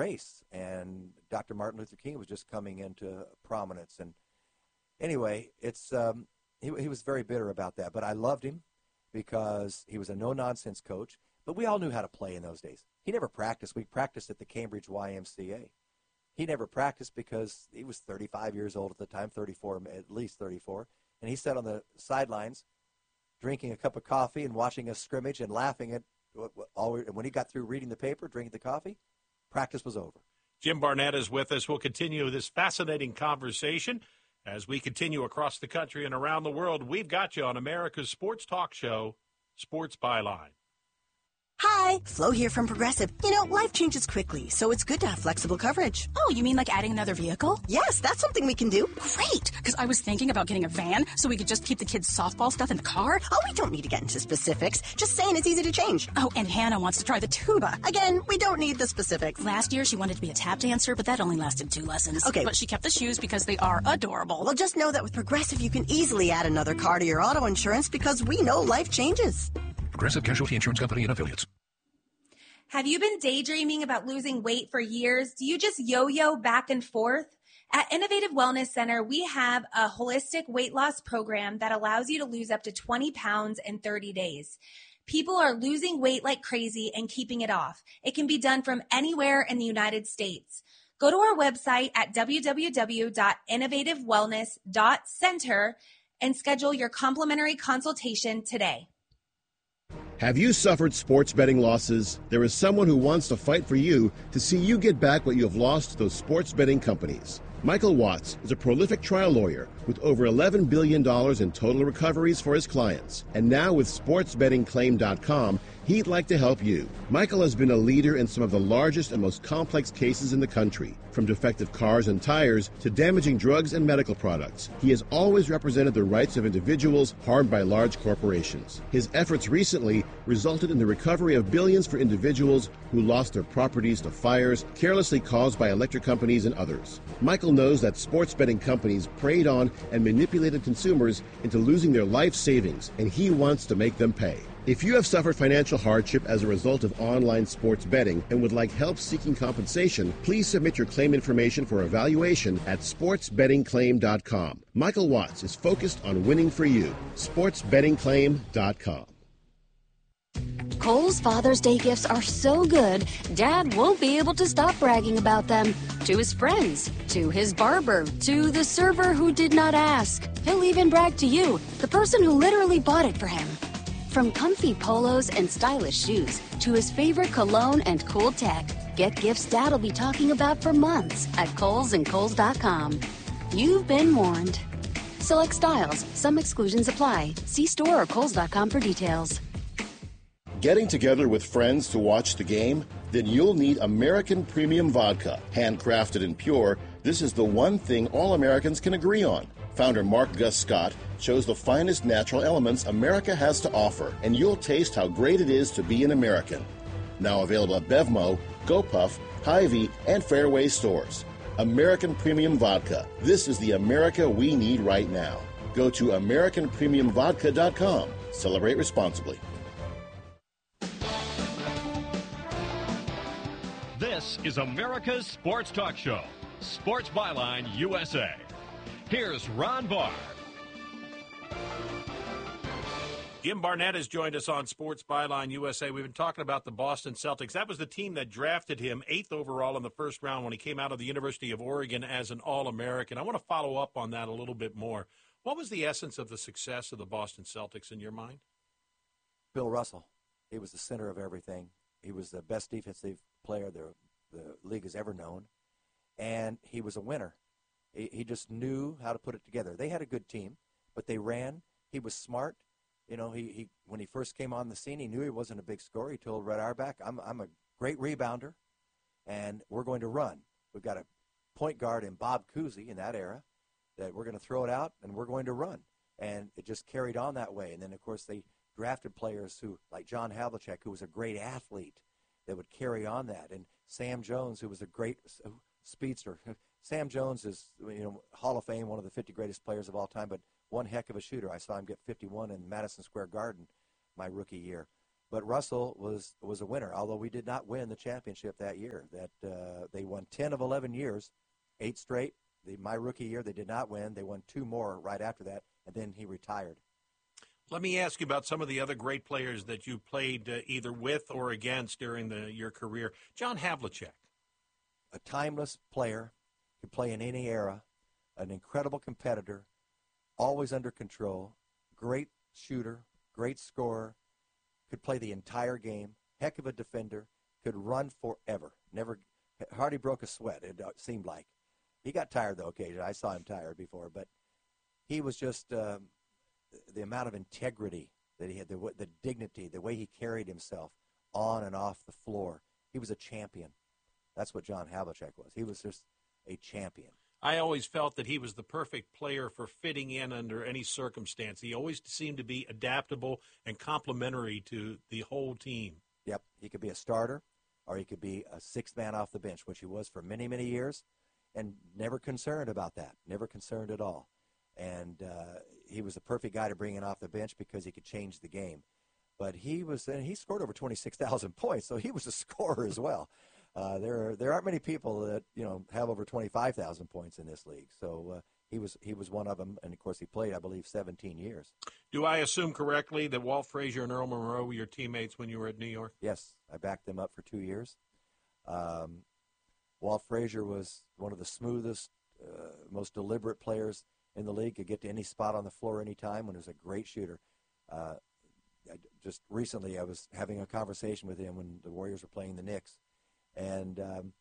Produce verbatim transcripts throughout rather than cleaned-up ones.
race, and Doctor Martin Luther King was just coming into prominence. And anyway, it's um, he, he was very bitter about that, but I loved him because he was a no-nonsense coach. But we all knew how to play in those days. He never practiced. We practiced at the Cambridge Y M C A. He never practiced because he was thirty-five years old at the time, thirty-four, at least thirty-four, and he sat on the sidelines drinking a cup of coffee and watching us scrimmage and laughing at all. When he got through reading the paper, drinking the coffee, practice was over. Jim Barnett is with us. We'll continue this fascinating conversation as we continue across the country and around the world. We've got you on America's sports talk show, Sports Byline. Hi, Flo here from Progressive. You know, life changes quickly, so it's good to have flexible coverage. Oh, you mean like adding another vehicle? Yes, that's something we can do. Great, because I was thinking about getting a van so we could just keep the kids' softball stuff in the car. Oh, we don't need to get into specifics. Just saying it's easy to change. Oh, and Hannah wants to try the tuba. Again, we don't need the specifics. Last year, she wanted to be a tap dancer, but that only lasted two lessons. Okay. But she kept the shoes because they are adorable. Well, just know that with Progressive, you can easily add another car to your auto insurance because we know life changes. Progressive Casualty Insurance Company and Affiliates. Have you been daydreaming about losing weight for years? Do you just yo-yo back and forth? At Innovative Wellness Center, we have a holistic weight loss program that allows you to lose up to twenty pounds in thirty days. People are losing weight like crazy and keeping it off. It can be done from anywhere in the United States. Go to our website at w w w dot innovative wellness dot center and schedule your complimentary consultation today. Have you suffered sports betting losses? There is someone who wants to fight for you to see you get back what you have lost to those sports betting companies. Michael Watts is a prolific trial lawyer with over eleven billion dollars in total recoveries for his clients. And now with sports betting claim dot com, he'd like to help you. Michael has been a leader in some of the largest and most complex cases in the country, from defective cars and tires to damaging drugs and medical products. He has always represented the rights of individuals harmed by large corporations. His efforts recently resulted in the recovery of billions for individuals who lost their properties to fires carelessly caused by electric companies and others. Michael knows that sports betting companies preyed on and manipulated consumers into losing their life savings, and he wants to make them pay. If you have suffered financial hardship as a result of online sports betting and would like help seeking compensation, please submit your claim information for evaluation at sports betting claim dot com. Michael Watts is focused on winning for you. sports betting claim dot com. Kohl's Father's Day gifts are so good, Dad won't be able to stop bragging about them. To his friends, to his barber, to the server who did not ask. He'll even brag to you, the person who literally bought it for him. From comfy polos and stylish shoes to his favorite cologne and cool tech, get gifts Dad'll be talking about for months at Kohl's and Kohl's dot com. You've been warned. Select styles. Some exclusions apply. See store or Kohl's dot com for details. Getting together with friends to watch the game? Then you'll need American Premium Vodka. Handcrafted and pure, this is the one thing all Americans can agree on. Founder Mark Gus Scott chose the finest natural elements America has to offer, and you'll taste how great it is to be an American. Now available at Bevmo, GoPuff, Hy-Vee, and Fairway stores. American Premium Vodka. This is the America we need right now. Go to american premium vodka dot com. Celebrate responsibly. This is America's Sports Talk Show, Sports Byline U S A. Here's Ron Barr. Jim Barnett has joined us on Sports Byline U S A. We've been talking about the Boston Celtics. That was the team that drafted him eighth overall in the first round when he came out of the University of Oregon as an All-American. I want to follow up on that a little bit more. What was the essence of the success of the Boston Celtics in your mind? Bill Russell. He was the center of everything. He was the best defensive player the, the league has ever known, and he was a winner. He, he just knew how to put it together. They had a good team, but they ran. He was smart. You know, he, he when he first came on the scene, he knew he wasn't a big scorer. He told Red Auerbach, I'm, I'm a great rebounder, and we're going to run. We've got a point guard in Bob Cousy in that era that we're going to throw it out, and we're going to run. And it just carried on that way. And then, of course, they drafted players who, like John Havlicek, who was a great athlete, that would carry on that. And Sam Jones, who was a great speedster. Sam Jones is, you know, Hall of Fame, one of the fifty greatest players of all time, but one heck of a shooter. I saw him get fifty-one in Madison Square Garden my rookie year. But Russell was was a winner, although we did not win the championship that year. That uh, they won ten of eleven years, eight straight. The, my rookie year, they did not win. They won two more right after that, and then he retired. Let me ask you about some of the other great players that you played uh, either with or against during the, your career. John Havlicek. A timeless player, could play in any era, an incredible competitor, always under control, great shooter, great scorer, could play the entire game, heck of a defender, could run forever. Never, hardly broke a sweat, it seemed like. He got tired, though, occasionally. I saw him tired before, but he was just um, the amount of integrity that he had, the, the dignity, the way he carried himself on and off the floor. He was a champion. That's what John Havlicek was. He was just a champion. I always felt that he was the perfect player for fitting in under any circumstance. He always seemed to be adaptable and complementary to the whole team. Yep, he could be a starter or he could be a sixth man off the bench, which he was for many, many years, and never concerned about that, never concerned at all. And uh, he was the perfect guy to bring in off the bench because he could change the game. But he was, and he scored over twenty-six thousand points, so he was a scorer as well. Uh, there, are, there aren't many people that you know have over twenty-five thousand points in this league. So uh, he was, he was one of them, and of course he played, I believe, seventeen years. Do I assume correctly that Walt Frazier and Earl Monroe were your teammates when you were at New York? Yes, I backed them up for two years. Um, Walt Frazier was one of the smoothest, uh, most deliberate players in the league. Could get to any spot on the floor anytime when he was a great shooter. Uh, I, just recently I was having a conversation with him when the Warriors were playing the Knicks. And um,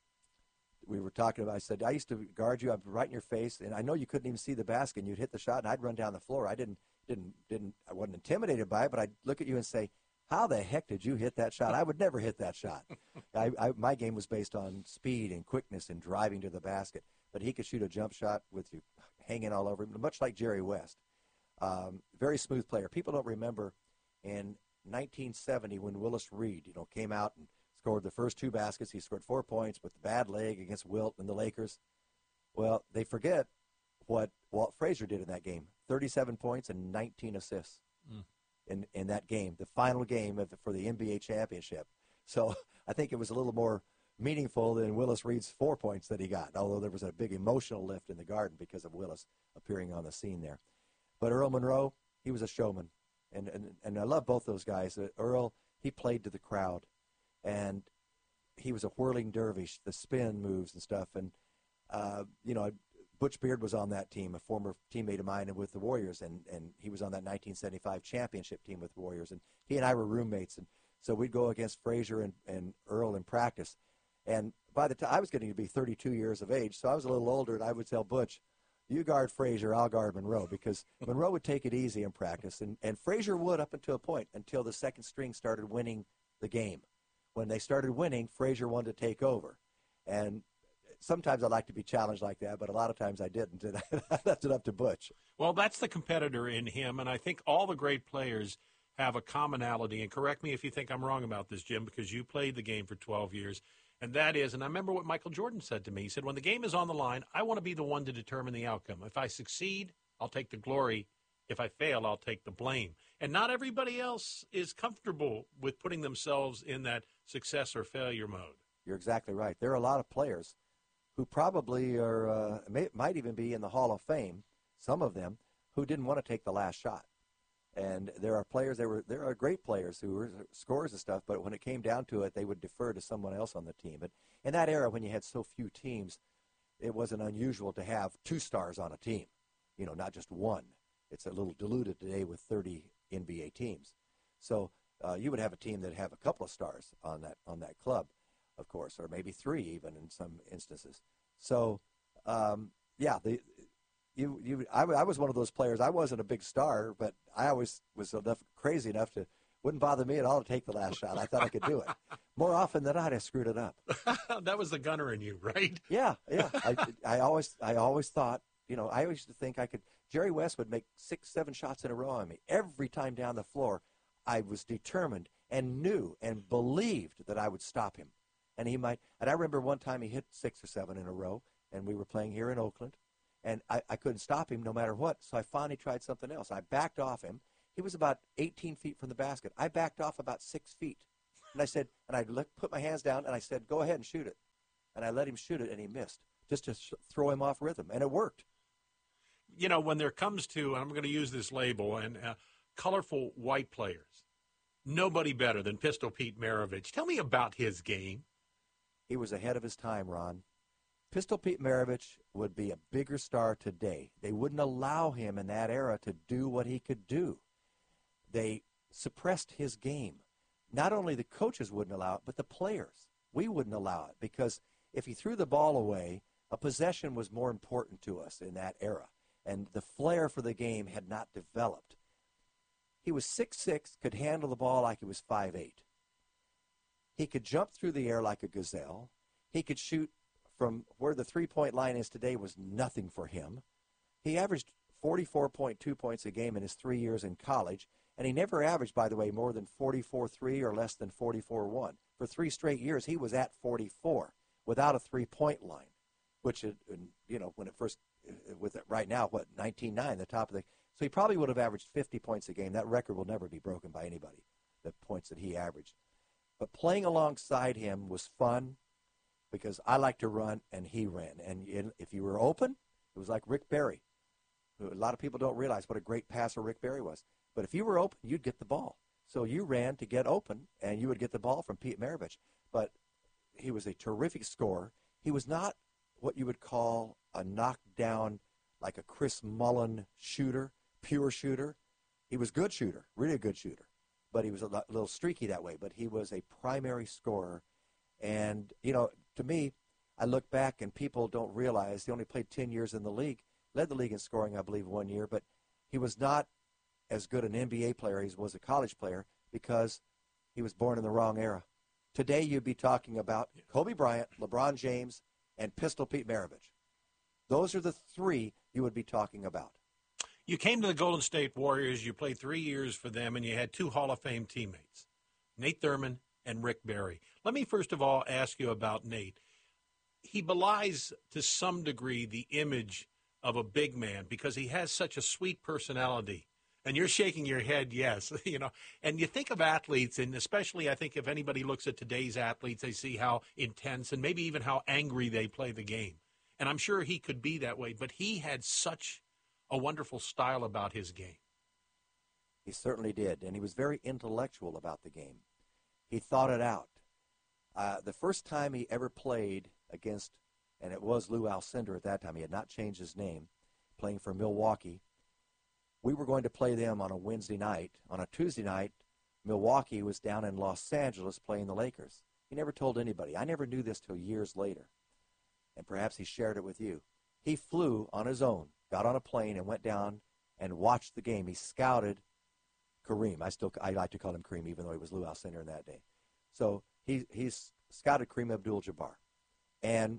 we were talking about, I said, I used to guard you, I'd be right in your face, and I know you couldn't even see the basket, and you'd hit the shot, and I'd run down the floor. I didn't, didn't, didn't, I wasn't intimidated by it, but I'd look at you and say, how the heck did you hit that shot? I would never hit that shot. I, I, my game was based on speed and quickness and driving to the basket, but he could shoot a jump shot with you hanging all over him, much like Jerry West. Um, very smooth player. People don't remember in nineteen seventy when Willis Reed, you know, came out and scored the first two baskets. He scored four points with the bad leg against Wilt and the Lakers. Well, they forget what Walt Frazier did in that game. thirty-seven points and nineteen assists mm. in, in that game, the final game of the, for the N B A championship. So I think it was a little more meaningful than Willis Reed's four points that he got, although there was a big emotional lift in the Garden because of Willis appearing on the scene there. But Earl Monroe, he was a showman. And, and, and I love both those guys. Uh, Earl, he played to the crowd. And he was a whirling dervish, the spin moves and stuff. And, uh, you know, Butch Beard was on that team, a former teammate of mine with the Warriors, and, and he was on that nineteen seventy-five championship team with the Warriors. And he and I were roommates, and so we'd go against Frazier and, and Earl in practice. And by the time I was getting to be thirty-two years of age, so I was a little older, and I would tell Butch, you guard Frazier, I'll guard Monroe, because Monroe would take it easy in practice, and, and Frazier would up until a point, until the second string started winning the game. When they started winning, Frazier wanted to take over. And sometimes I like to be challenged like that, but a lot of times I didn't. And I left it up to Butch. Well, that's the competitor in him, and I think all the great players have a commonality. And correct me if you think I'm wrong about this, Jim, because you played the game for twelve years. And that is, and I remember what Michael Jordan said to me. He said, when the game is on the line, I want to be the one to determine the outcome. If I succeed, I'll take the glory. If I fail, I'll take the blame. And not everybody else is comfortable with putting themselves in that success or failure mode. You're exactly right. There are a lot of players who probably are, uh, may, might even be in the Hall of Fame, some of them, who didn't want to take the last shot. And there are players, there were there are great players who were scorers and stuff, but when it came down to it, they would defer to someone else on the team. But in that era, when you had so few teams, it wasn't unusual to have two stars on a team, you know, not just one. It's a little diluted today with thirty N B A teams. So uh, you would have a team that have a couple of stars on that on that club, of course, or maybe three even in some instances. So, um, yeah, the You, you, I, I was one of those players. I wasn't a big star, but I always was enough crazy enough to wouldn't bother me at all to take the last shot. I thought I could do it. More often than not, I screwed it up. That was the gunner in you, right? Yeah, yeah. I, I always, I always thought, you know, I used to think I could. Jerry West would make six, seven shots in a row on me every time down the floor. I was determined and knew and believed that I would stop him, and he might. And I remember one time he hit six or seven in a row, and we were playing here in Oakland. And I, I couldn't stop him no matter what, so I finally tried something else. I backed off him, He was about eighteen feet from the basket. I backed off about six feet. And I said, and I looked, put my hands down, and I said, go ahead and shoot it. And I let him shoot it, and he missed, just to sh- throw him off rhythm. And it worked. You know, when there comes to, I'm going to use this label, and uh, colorful white players, nobody better than Pistol Pete Maravich. Tell me about his game. He was ahead of his time, Ron. Pistol Pete Maravich would be a bigger star today. They wouldn't allow him in that era to do what he could do. They suppressed his game. Not only the coaches wouldn't allow it, but the players. We wouldn't allow it because if he threw the ball away, a possession was more important to us in that era. And the flair for the game had not developed. He was six six, could handle the ball like he was five eight. He could jump through the air like a gazelle. He could shoot from where the three-point line is today was nothing for him. He averaged forty-four point two points a game in his three years in college, and he never averaged, by the way, more than forty-four three or less than forty-four one. For three straight years, he was at forty-four without a three-point line, which, you know, when it first, with it right now, what, nineteen nine, the top of the, so he probably would have averaged fifty points a game. That record will never be broken by anybody, the points that he averaged. But playing alongside him was fun because I like to run and he ran. And if you were open, it was like Rick Barry. A lot of people don't realize what a great passer Rick Barry was. But if you were open, you'd get the ball. So you ran to get open, and you would get the ball from Pete Maravich. But he was a terrific scorer. He was not what you would call a knockdown, like a Chris Mullin shooter, pure shooter. He was a good shooter, really a good shooter. But he was a little streaky that way. But he was a primary scorer. And, you know, to me, I look back, and people don't realize he only played ten years in the league, led the league in scoring, I believe, one year. But he was not as good an N B A player as he was a college player because he was born in the wrong era. Today you'd be talking about Kobe Bryant, LeBron James, and Pistol Pete Maravich. Those are the three you would be talking about. You came to the Golden State Warriors. You played three years for them, and you had two Hall of Fame teammates, Nate Thurmond and Rick Barry. Let me first of all ask you about Nate. He belies to some degree the image of a big man because he has such a sweet personality. And you're shaking your head, yes. you know. And you think of athletes, and especially I think if anybody looks at today's athletes, they see how intense and maybe even how angry they play the game. And I'm sure he could be that way, but he had such a wonderful style about his game. He certainly did, and he was very intellectual about the game. He thought it out. Uh, the first time he ever played against, and it was Lou Alcindor at that time, he had not changed his name, playing for Milwaukee. We were going to play them on a Wednesday night. On a Tuesday night, Milwaukee was down in Los Angeles playing the Lakers. He never told anybody. I never knew this till years later, and perhaps he shared it with you. He flew on his own, got on a plane, and went down and watched the game. He scouted Kareem. I still I like to call him Kareem, even though he was Lou Alcindor in that day. So he he's scouted Kareem Abdul-Jabbar, and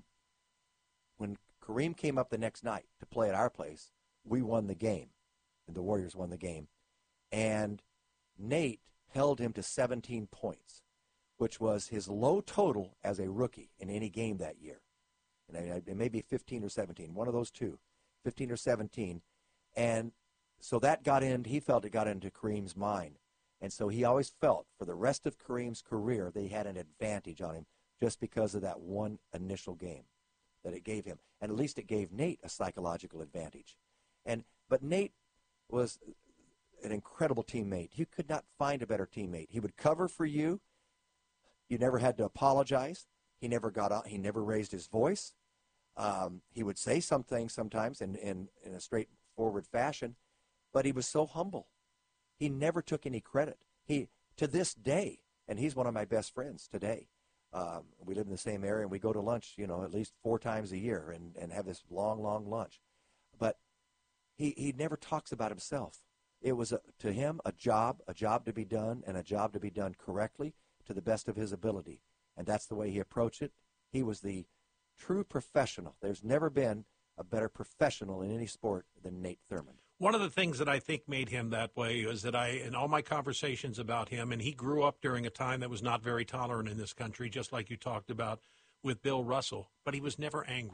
when Kareem came up the next night to play at our place, we won the game. And the Warriors won the game. And Nate held him to seventeen points, which was his low total as a rookie in any game that year. And it may be fifteen or seventeen, one of those two, fifteen or seventeen. And so that got in, he felt it got into Kareem's mind. And so he always felt for the rest of Kareem's career they had an advantage on him just because of that one initial game that it gave him. And at least it gave Nate a psychological advantage. And but Nate was an incredible teammate. You could not find a better teammate. He would cover for you. You never had to apologize. He never got out. He never raised his voice. Um, he would say some things sometimes in, in, in a straightforward fashion, but he was so humble. He never took any credit. He, to this day, and he's one of my best friends today. Um, we live in the same area, and we go to lunch, you know, at least four times a year and, and have this long, long lunch. But He he never talks about himself. It was, a, to him, a job, a job to be done, and a job to be done correctly to the best of his ability. And that's the way he approached it. He was the true professional. There's never been a better professional in any sport than Nate Thurmond. One of the things that I think made him that way is that I, in all my conversations about him, and he grew up during a time that was not very tolerant in this country, just like you talked about with Bill Russell, but he was never angry.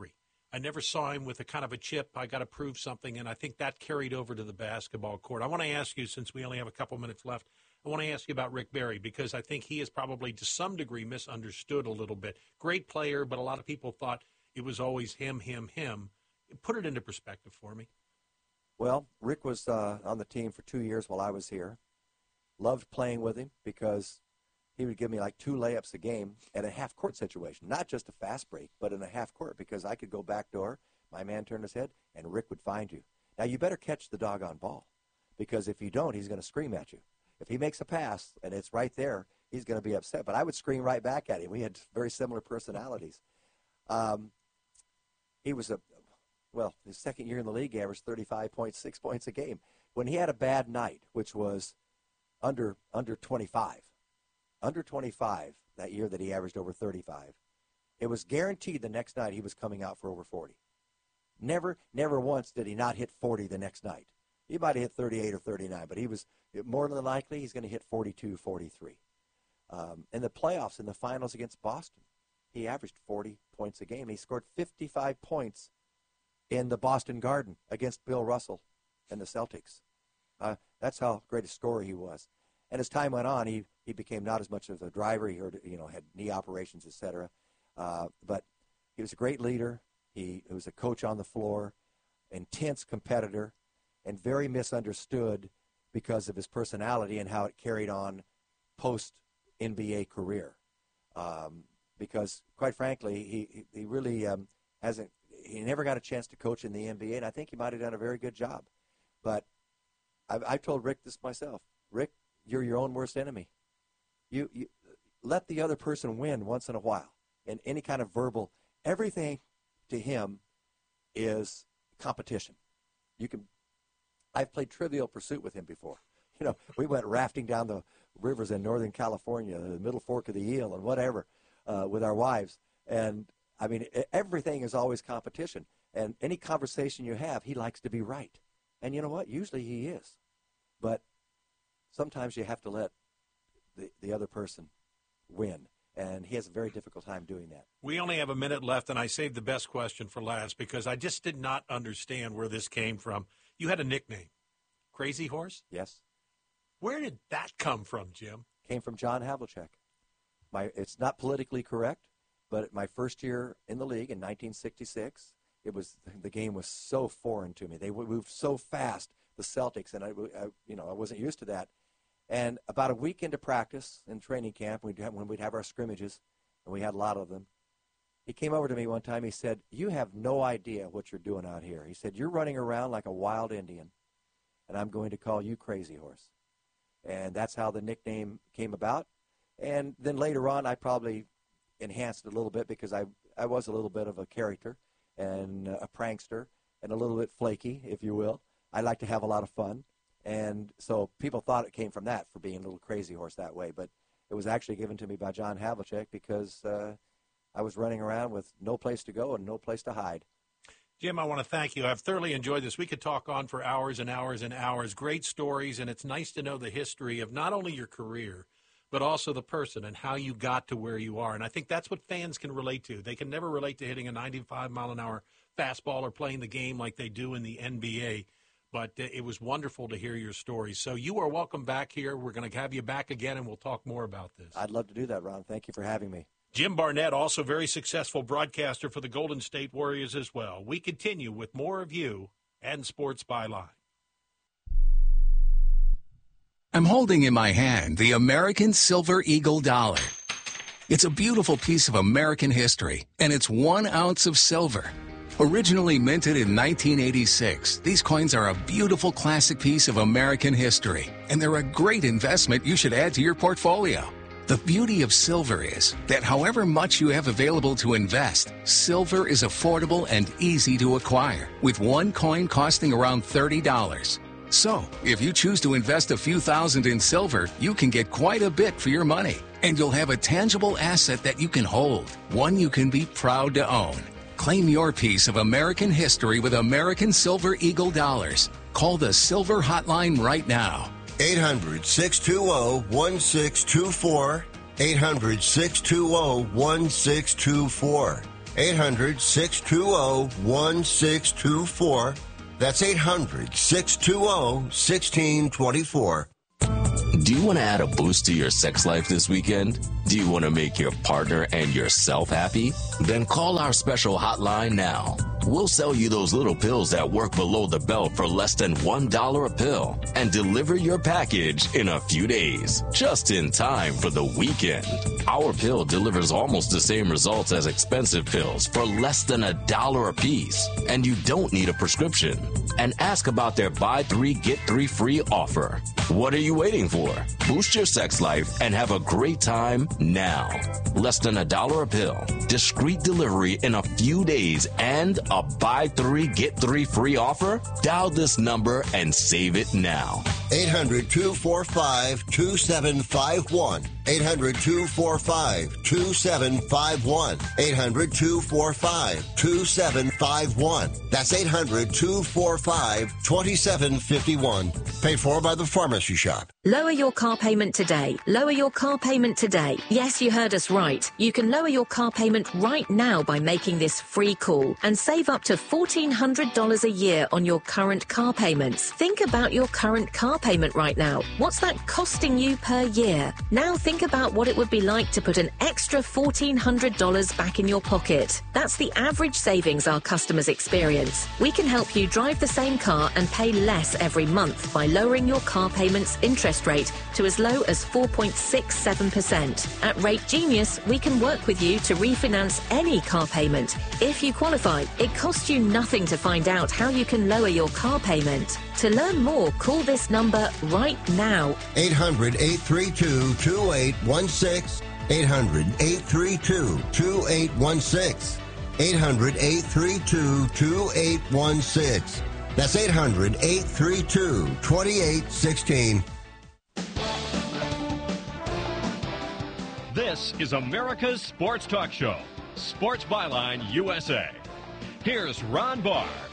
I never saw him with a kind of a chip, I got to prove something, and I think that carried over to the basketball court. I want to ask you, since we only have a couple minutes left, I want to ask you about Rick Barry, because I think he is probably to some degree misunderstood a little bit. Great player, but a lot of people thought it was always him, him, him. Put it into perspective for me. Well, Rick was uh, on the team for two years while I was here. Loved playing with him because he would give me like two layups a game at a half-court situation, not just a fast break, but in a half-court, because I could go back door, my man turned his head, and Rick would find you. Now, you better catch the doggone ball, because if you don't, he's going to scream at you. If he makes a pass and it's right there, he's going to be upset. But I would scream right back at him. We had very similar personalities. Um, he was a, well, his second year in the league, he averaged thirty-five point six points a game. When he had a bad night, which was under under twenty-five, under twenty-five that year that he averaged over thirty-five, it was guaranteed the next night he was coming out for over forty. Never, never once did he not hit forty the next night. He might have hit thirty-eight or thirty-nine, but he was more than likely he's going to hit forty-two, forty-three. Um, in the playoffs, in the finals against Boston, he averaged forty points a game. He scored fifty-five points in the Boston Garden against Bill Russell and the Celtics. Uh, that's how great a scorer he was. And as time went on, he, he became not as much of a driver. He heard, you know, had knee operations, et cetera. Uh, but he was a great leader. He, he was a coach on the floor, intense competitor, and very misunderstood because of his personality and how it carried on post-N B A career. Um, because, quite frankly, he, he really um, hasn't – he never got a chance to coach in the N B A, and I think he might have done a very good job. But I've, I've told Rick this myself. Rick, you're your own worst enemy. You, you let the other person win once in a while. And any kind of verbal – everything to him is competition. You can – I've played Trivial Pursuit with him before. You know, we went rafting down the rivers in Northern California, the Middle Fork of the Eel and whatever, uh, with our wives. And, I mean, everything is always competition. And any conversation you have, he likes to be right. And you know what? Usually he is. But sometimes you have to let the, the other person win. And he has a very difficult time doing that. We only have a minute left, and I saved the best question for last because I just did not understand where this came from. You had a nickname, Crazy Horse? Yes. Where did that come from, Jim? Came from John Havlicek. My, it's not politically correct, but my first year in the league in nineteen sixty-six, it was the game was so foreign to me. They moved so fast, the Celtics, and I, I you know, I wasn't used to that. And about a week into practice in training camp, we'd have, when we'd have our scrimmages, and we had a lot of them, he came over to me one time. He said, "You have no idea what you're doing out here." He said, "You're running around like a wild Indian, and I'm going to call you Crazy Horse." And that's how the nickname came about. And then later on, I probably enhanced it a little bit because I, I was a little bit of a character and a prankster and a little bit flaky, if you will. I like to have a lot of fun. And so people thought it came from that, for being a little Crazy Horse that way. But it was actually given to me by John Havlicek because uh, I was running around with no place to go and no place to hide. Jim, I want to thank you. I've thoroughly enjoyed this. We could talk on for hours and hours and hours. Great stories, and it's nice to know the history of not only your career, but also the person and how you got to where you are. And I think that's what fans can relate to. They can never relate to hitting a ninety-five mile an hour fastball or playing the game like they do in the N B A. But uh, it was wonderful to hear your stories. So you are welcome back here. We're going to have you back again, and we'll talk more about this. I'd love to do that, Ron. Thank you for having me. Jim Barnett, also very successful broadcaster for the Golden State Warriors as well. We continue with more of you and Sports Byline. I'm holding in my hand the American Silver Eagle dollar. It's a beautiful piece of American history, and it's one ounce of silver. Originally minted in nineteen eighty-six, these coins are a beautiful classic piece of American history, and they're a great investment you should add to your portfolio. The beauty of silver is that however much you have available to invest, silver is affordable and easy to acquire, with one coin costing around thirty dollars. So, if you choose to invest a few thousand in silver, you can get quite a bit for your money, and you'll have a tangible asset that you can hold, one you can be proud to own. Claim your piece of American history with American Silver Eagle dollars. Call the Silver Hotline right now. eight hundred, six two zero, one six two four. eight hundred, six two zero, one six two four. eight hundred, six two zero, one six two four. That's eight hundred, six two zero, one six two four. Do you want to add a boost to your sex life this weekend? Do you want to make your partner and yourself happy? Then call our special hotline now. We'll sell you those little pills that work below the belt for less than one dollar a pill and deliver your package in a few days, just in time for the weekend. Our pill delivers almost the same results as expensive pills for less than a dollar a piece, and you don't need a prescription. And ask about their buy three, get three free offer. What are you waiting for? Boost your sex life and have a great time now. Less than a dollar a pill, discreet delivery in a few days, and a buy three, get three free offer? Dial this number and save it now. eight hundred, two four five, two seven five one. eight hundred, two four five, two seven five one. eight hundred, two four five, two seven five one. That's eight hundred, two four five, two seven five one. Paid for by the Pharmacy Shop. Lower your car payment today. Lower your car payment today. Yes, you heard us right. You can lower your car payment right now by making this free call and save up to fourteen hundred dollars a year on your current car payments. Think about your current car payment right now. What's that costing you per year? Now think about what it would be like to put an extra fourteen hundred dollars back in your pocket. That's the average savings our customers experience. We can help you drive the same car and pay less every month by lowering your car payment's interest rate to as low as four point six seven percent. At Rate Genius, we can work with you to refinance any car payment. If you qualify, it costs you nothing to find out how you can lower your car payment. To learn more, call this number right now. eight hundred, eight three two, two eight one six. eight hundred, eight three two, two eight one six. eight hundred, eight three two, two eight one six. That's eight hundred, eight three two, two eight one six. This is America's Sports Talk Show, Sports Byline U S A. Here's Ron Barr.